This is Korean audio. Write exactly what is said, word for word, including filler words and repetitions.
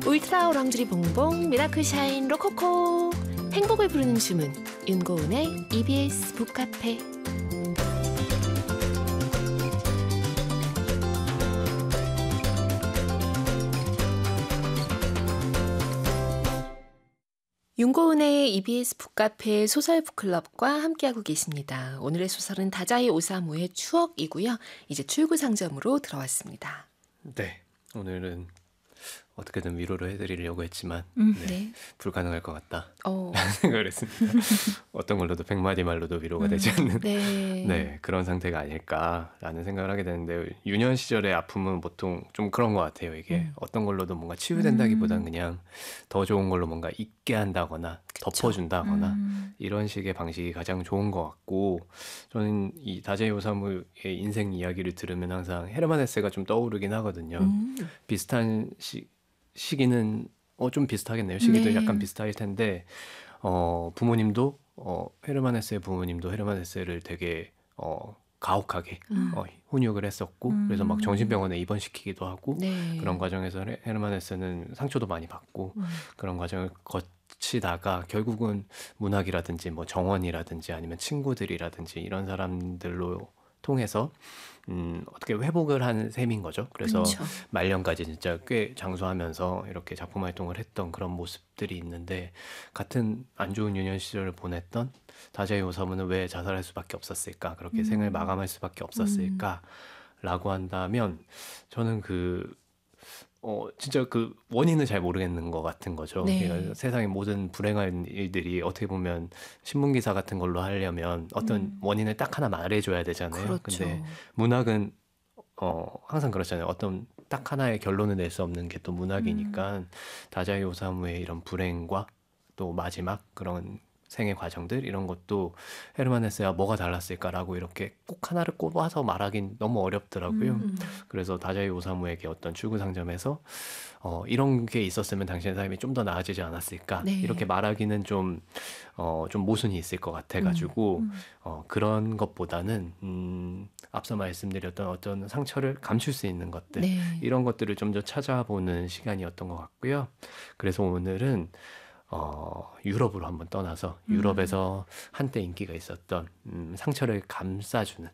울트라 오랑주리 봉봉 미라클 샤인 로코코 행복을 부르는 주문 윤고은의 이비에스 북카페. 윤고은의 이비에스 북카페 소설 북클럽과 함께하고 계십니다. 오늘의 소설은 다자이 오사무의 추억이고요. 이제 출구 상점으로 들어왔습니다. 네, 오늘은 어떻게든 위로를 해드리려고 했지만 음, 네, 네. 불가능할 것 같다 어. 라는 생각을 했습니다. 어떤 걸로도 백마디 말로도 위로가 되지 않는 네. 네, 그런 상태가 아닐까라는 생각을 하게 되는데, 유년 시절의 아픔은 보통 좀 그런 것 같아요. 이게 음. 어떤 걸로도 뭔가 치유된다기보다는 음. 그냥 더 좋은 걸로 뭔가 잊게 한다거나 덮어준다거나 음. 이런 식의 방식이 가장 좋은 것 같고, 저는 이 다제이 오사무의 인생 이야기를 들으면 항상 헤르만 헤세가 좀 떠오르긴 하거든요. 음. 비슷한 시, 시기는 어, 좀 비슷하겠네요. 시기도 네. 약간 비슷할 텐데, 어, 부모님도 어, 헤르만 헤세의 부모님도 헤르만 헤세를 되게 어, 가혹하게 음. 어, 훈육을 했었고, 음. 그래서 막 정신병원에 입원시키기도 하고, 네. 그런 과정에서 헤- 헤르만 헤세는 상처도 많이 받고, 음. 그런 과정을 거치다가 결국은 문학이라든지 뭐 정원이라든지 아니면 친구들이라든지 이런 사람들로 통해서 음, 어떻게 회복을 한 셈인 거죠. 그래서 그렇죠. 말년까지 진짜 꽤 장수하면서 이렇게 작품 활동을 했던 그런 모습들이 있는데, 같은 안 좋은 유년 시절을 보냈던 다자이 오사무는 왜 자살할 수밖에 없었을까, 그렇게 음. 생을 마감할 수밖에 없었을까 라고 한다면, 저는 그 어, 진짜 그 원인을 잘 모르겠는 것 같은 거죠. 네. 그러니까 세상의 모든 불행한 일들이 어떻게 보면 신문기사 같은 걸로 하려면 어떤 음. 원인을 딱 하나 말해줘야 되잖아요. 그렇죠. 근데 문학은 어, 항상 그렇잖아요. 어떤 딱 하나의 결론을 낼 수 없는 게 또 문학이니까, 음. 다자이 오사무의 이런 불행과 또 마지막 그런 생의 과정들, 이런 것도 헤르만 헤세와 뭐가 달랐을까라고 이렇게 꼭 하나를 꼽아서 말하긴 너무 어렵더라고요. 음. 그래서 다자이 오사무에게 어떤 출구 상점에서 어, 이런 게 있었으면 당신의 삶이 좀 더 나아지지 않았을까, 네. 이렇게 말하기는 좀, 어, 좀 모순이 있을 것 같아가지고 음. 어, 그런 것보다는 음, 앞서 말씀드렸던 어떤 상처를 감출 수 있는 것들, 네. 이런 것들을 좀 더 찾아보는 시간이었던 것 같고요. 그래서 오늘은 어, 유럽으로 한번 떠나서 음. 유럽에서 한때 인기가 있었던 음, 상처를 감싸주는